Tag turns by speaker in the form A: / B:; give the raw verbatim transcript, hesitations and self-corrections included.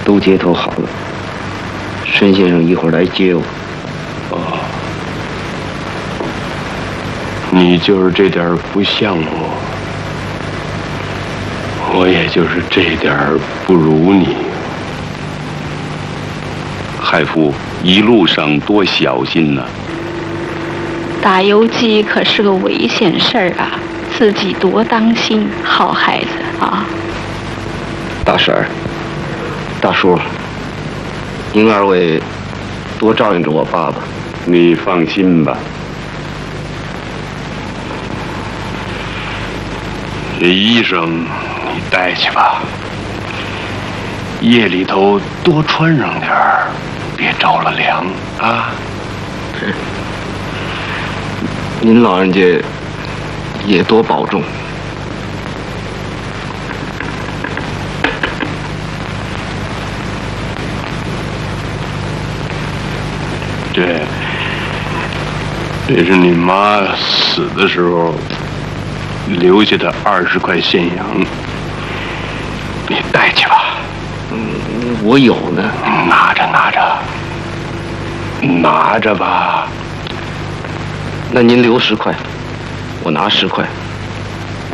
A: 都接头好了，申先生一会儿来接我。
B: 哦，你就是这点儿不像我，我也就是这点儿不如你。
C: 海夫，一路上多小心呐！
D: 打游击可是个危险事儿啊，自己多当心，好孩子啊！
A: 大婶儿、大叔，您二位多照应着我爸爸。
C: 你放心吧。这衣裳你带去吧，夜里头多穿上点儿，别着了凉啊。
A: 您老人家也多保重。
B: 对，这是你妈死的时候留下的二十块现洋，你带去吧。
A: 嗯，我有呢。
B: 拿着拿着，拿着吧。
A: 那您留十块，我拿十块。